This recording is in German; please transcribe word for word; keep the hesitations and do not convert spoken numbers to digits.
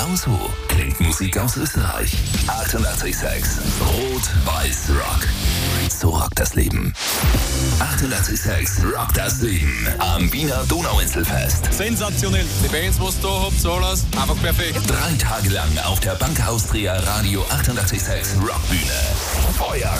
Genauso klingt Musik aus Österreich. achtundachtzig Komma sechs Rot-Weiß Rock. So rockt das Leben. achtundachtzig Komma sechs Rock das Leben am Wiener Donauinselfest. Sensationell. Die Bands, was ihr da habt, alles einfach perfekt. Drei Tage lang auf der Bank Austria Radio achtundachtzig Komma sechs Rockbühne. Feuer,